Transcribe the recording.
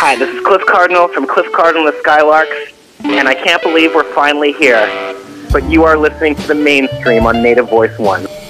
Hi, this is Cliff Cardinal from Cliff Cardinal and the Skylarks, and I can't believe we're finally here. But you are listening to the mainstream on Native Voice One.